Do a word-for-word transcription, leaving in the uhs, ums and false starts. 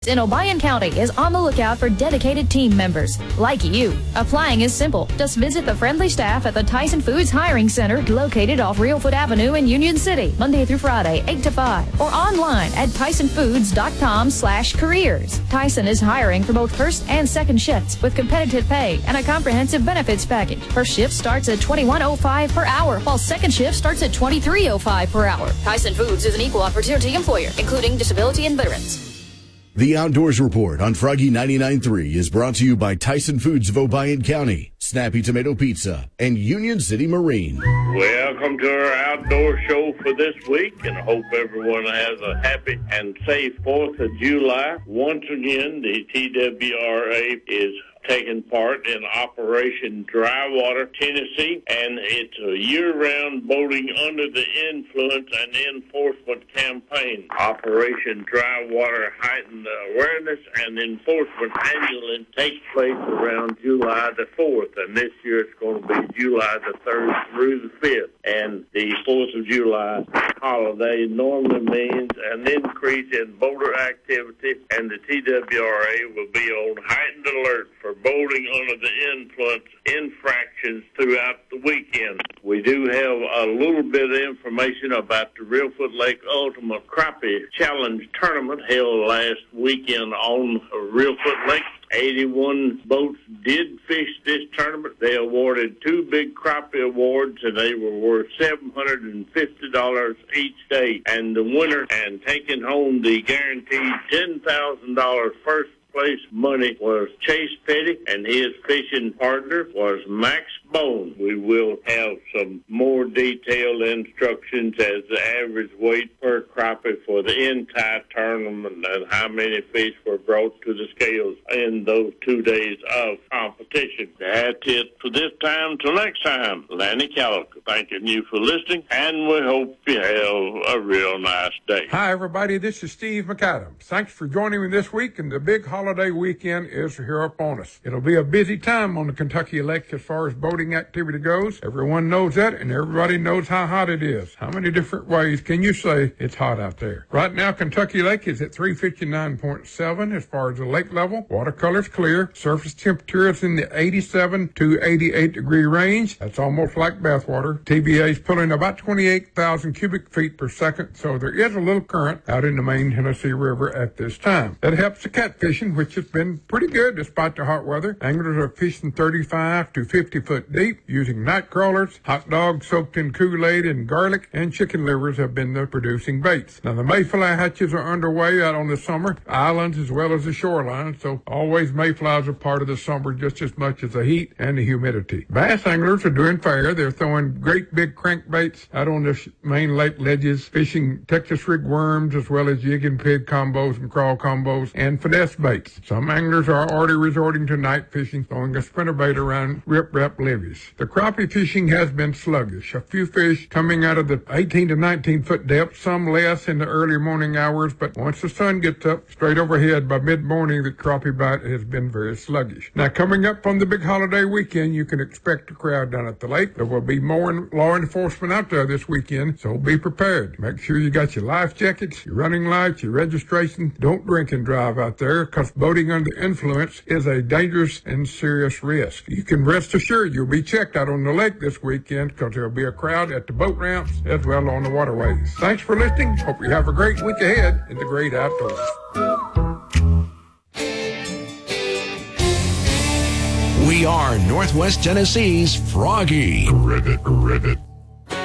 in Obion County is on the lookout for dedicated team members like you. Applying is simple. Just visit the friendly staff at the Tyson Foods Hiring Center located off Reelfoot Avenue in Union City, Monday through Friday, eight to five, or online at tyson foods dot com slash careers. Tyson is hiring for both first and second shifts with competitive pay and a comprehensive benefits package. First shift starts at twenty-one oh five per hour, while second shift starts at twenty-three oh five per hour. Tyson Foods is an equal opportunity employer, including disability and veterans. The Outdoors Report on Froggy ninety-nine point three is brought to you by Tyson Foods of Obion County, Snappy Tomato Pizza, and Union City Marine. Welcome to our outdoor show for this week, and I hope everyone has a happy and safe fourth of July. Once again, the T W R A is taking part in Operation Drywater, Tennessee, and it's a year-round boating under the influence and enforcement campaign. Operation Drywater heightened awareness and enforcement annually takes place around July the fourth, and this year it's going to be July the third through the fifth. And the fourth of July holiday normally means an increase in boater activity, and the T W R A will be on heightened alert for boating under the influence infractions throughout the weekend. We do have a little bit of information about the Reelfoot Lake Ultimate Crappie Challenge Tournament held last weekend on Reelfoot Lake. eighty-one boats did fish this tournament. They awarded two big crappie awards, and they were worth seven hundred fifty dollars each day. And the winner and taking home the guaranteed ten thousand dollars first place money was Chase Petty, and his fishing partner was Max Bone. We will have some more detailed instructions as the average weight per crappie for the entire tournament and how many fish were brought to the scales in those two days of competition. That's it for this time. Till next time, Lanny Calico thanking you for listening, and we hope you have a real nice day. Hi, everybody. This is Steve McAdams. Thanks for joining me this week, and the big holiday weekend is here upon us. It'll be a busy time on the Kentucky Lake as far as boating activity goes. Everyone knows that, and everybody knows how hot it is. How many different ways can you say it's hot out there? Right now, Kentucky Lake is at three fifty-nine point seven as far as the lake level. Watercolor's clear. Surface temperature is in the eighty-seven to eighty-eight degree range. That's almost like bathwater. T B A is pulling about twenty-eight thousand cubic feet per second, so there is a little current out in the main Tennessee River at this time. That helps the catfishing, which has been pretty good despite the hot weather. Anglers are fishing thirty-five to fifty foot deep using night crawlers. Hot dogs soaked in Kool-Aid and garlic and chicken livers have been the producing baits. Now the mayfly hatches are underway out on the summer islands as well as the shoreline, so always mayflies are part of the summer just as much as the heat and the humidity. Bass anglers are doing fair. They're throwing great big crankbaits out on the main lake ledges, fishing Texas rig worms as well as jig and pig combos and crawl combos and finesse baits. Some anglers are already resorting to night fishing, throwing a spinnerbait around riprap levees. The crappie fishing has been sluggish. A few fish coming out of the eighteen to nineteen foot depth, some less in the early morning hours, but once the sun gets up straight overhead by mid-morning, the crappie bite has been very sluggish. Now, coming up on the big holiday weekend, you can expect a crowd down at the lake. There will be more law enforcement out there this weekend, so be prepared. Make sure you got your life jackets, your running lights, your registration. Don't drink and drive out there, because boating under influence is a dangerous and serious risk. You can rest assured you'll be checked out on the lake this weekend, because there'll be a crowd at the boat ramps as well on the waterways. Thanks for listening. Hope you have a great week ahead in the great outdoors. We are Northwest Tennessee's Froggy. Ribbit, ribbit.